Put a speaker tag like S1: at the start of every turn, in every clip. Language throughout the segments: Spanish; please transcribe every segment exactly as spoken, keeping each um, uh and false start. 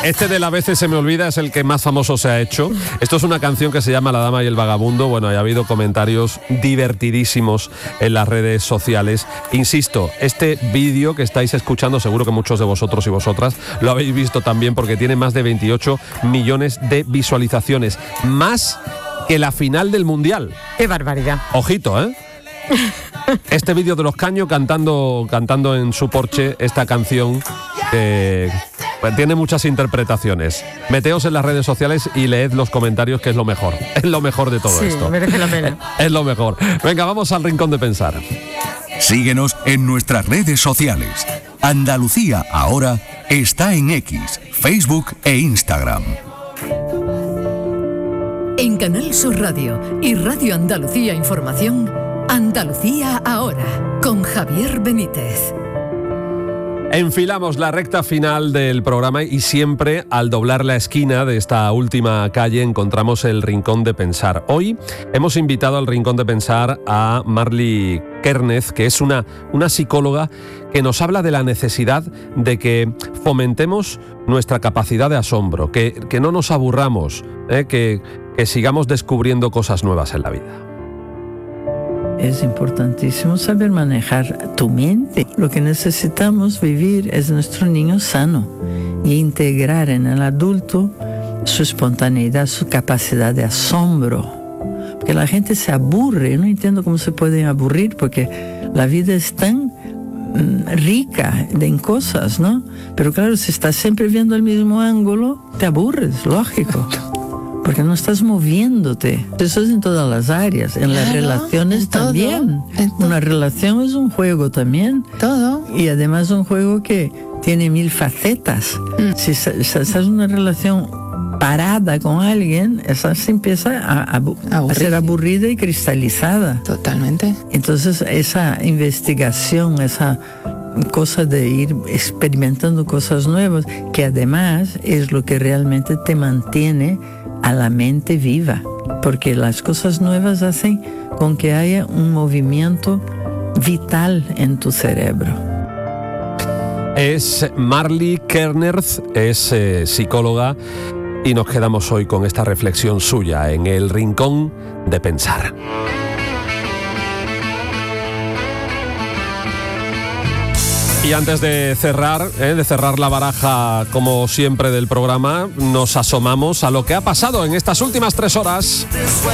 S1: Este de la veces se me olvida es el que más famoso se ha hecho. Esto es una canción que se llama La Dama y el Vagabundo. Bueno, ha habido comentarios divertidísimos en las redes sociales. Insisto, este vídeo que estáis escuchando, seguro que muchos de vosotros y vosotras lo habéis visto también, porque tiene más de veintiocho millones de visualizaciones. Más que la final del Mundial.
S2: ¡Qué barbaridad!
S1: Ojito, ¿eh? Este vídeo de Los Caño cantando, cantando en su Porsche esta canción que pues, tiene muchas interpretaciones. Meteos en las redes sociales y leed los comentarios, que es lo mejor. Es lo mejor de todo
S2: sí,
S1: esto.
S2: Merece la pena.
S1: Es lo mejor. Venga, vamos al Rincón de Pensar.
S3: Síguenos en nuestras redes sociales. Andalucía Ahora está en X, Facebook e Instagram.
S4: En Canal Sur Radio y Radio Andalucía Información, Andalucía Ahora, con Javier Benítez.
S1: Enfilamos la recta final del programa y siempre al doblar la esquina de esta última calle encontramos el Rincón de Pensar. Hoy hemos invitado al Rincón de Pensar a Marly Kernez, que es una, una psicóloga que nos habla de la necesidad de que fomentemos nuestra capacidad de asombro, que, que no nos aburramos, ¿eh? que, que sigamos descubriendo cosas nuevas en la vida.
S5: Es importantísimo saber manejar tu mente. Lo que necesitamos vivir es nuestro niño sano y integrar en el adulto su espontaneidad, su capacidad de asombro. Porque la gente se aburre. Yo no entiendo cómo se pueden aburrir, porque la vida es tan mm, rica en cosas, ¿no? Pero claro, si estás siempre viendo el mismo ángulo, te aburres, lógico. Porque no estás moviéndote. Eso es en todas las áreas. En las claro, relaciones en también. Todo, una relación es un juego también.
S2: Todo.
S5: Y además un juego que tiene mil facetas. Mm. Si estás en una relación parada con alguien, esa se empieza a, a, a ser aburrida y cristalizada.
S2: Totalmente.
S5: Entonces esa investigación, esa cosa de ir experimentando cosas nuevas, que además es lo que realmente te mantiene a la mente viva, porque las cosas nuevas hacen con que haya un movimiento vital en tu cerebro.
S1: Es Marly Kernez, es eh, psicóloga, y nos quedamos hoy con esta reflexión suya en el Rincón de Pensar. Y antes de cerrar, ¿eh? de cerrar la baraja, como siempre, del programa, nos asomamos a lo que ha pasado en estas últimas tres horas.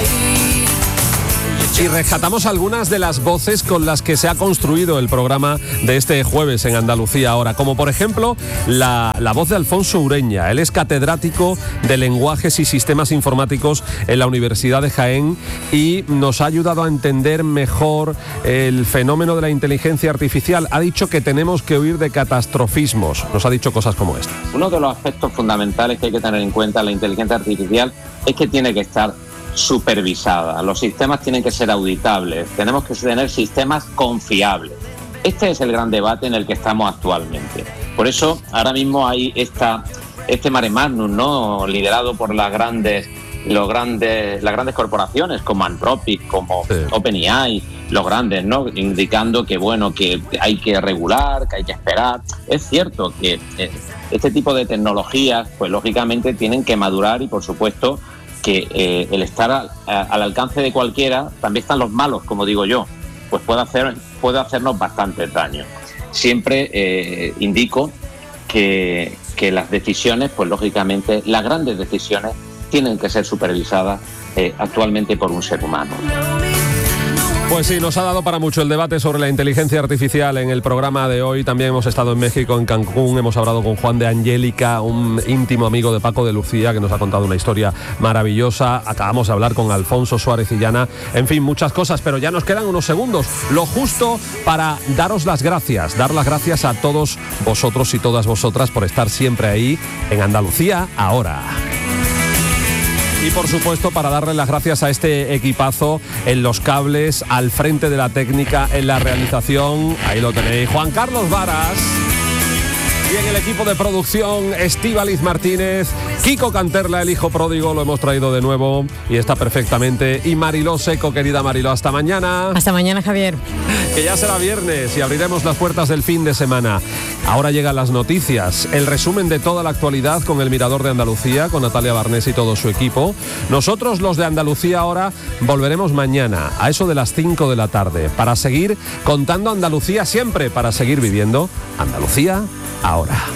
S1: Y rescatamos algunas de las voces con las que se ha construido el programa de este jueves en Andalucía Ahora, como por ejemplo la, la voz de Alfonso Ureña. Él es catedrático de Lenguajes y Sistemas Informáticos en la Universidad de Jaén y nos ha ayudado a entender mejor el fenómeno de la inteligencia artificial. Ha dicho que tenemos que huir de catastrofismos. Nos ha dicho cosas como esta.
S6: Uno de los aspectos fundamentales que hay que tener en cuenta en la inteligencia artificial es que tiene que estar supervisada. Los sistemas tienen que ser auditables, tenemos que tener sistemas confiables. Este es el gran debate en el que estamos actualmente. Por eso ahora mismo hay esta, este mare magnum, ¿no? liderado por las grandes, los grandes, las grandes corporaciones como Anthropic, como sí. OpenAI, los grandes, ¿no? indicando que bueno, que hay que regular, que hay que esperar. Es cierto que eh, este tipo de tecnologías, pues lógicamente tienen que madurar y por supuesto que eh, el estar a, a, al alcance de cualquiera, también están los malos, como digo yo, pues puede, hacer, puede hacernos bastante daño. Siempre eh, indico que, que las decisiones, pues lógicamente, las grandes decisiones tienen que ser supervisadas eh, actualmente por un ser humano.
S1: Pues sí, nos ha dado para mucho el debate sobre la inteligencia artificial en el programa de hoy. También hemos estado en México, en Cancún, hemos hablado con Juan de Angélica, un íntimo amigo de Paco de Lucía, que nos ha contado una historia maravillosa. Acabamos de hablar con Alfonso Suárez Illana. En fin, muchas cosas, pero ya nos quedan unos segundos. Lo justo para daros las gracias, dar las gracias a todos vosotros y todas vosotras por estar siempre ahí en Andalucía Ahora. Y por supuesto para darle las gracias a este equipazo en los cables, al frente de la técnica, en la realización. Ahí lo tenéis, Juan Carlos Varas. Y en el equipo de producción, Estíbaliz Martínez, Kiko Canterla, el hijo pródigo, lo hemos traído de nuevo y está perfectamente. Y Mariló Seco, querida Mariló, hasta mañana.
S2: Hasta mañana, Javier.
S1: Que ya será viernes y abriremos las puertas del fin de semana. Ahora llegan las noticias, el resumen de toda la actualidad con el Mirador de Andalucía, con Natalia Barnés y todo su equipo. Nosotros, los de Andalucía Ahora, volveremos mañana a eso de las cinco de la tarde para seguir contando Andalucía siempre, para seguir viviendo Andalucía Ahora.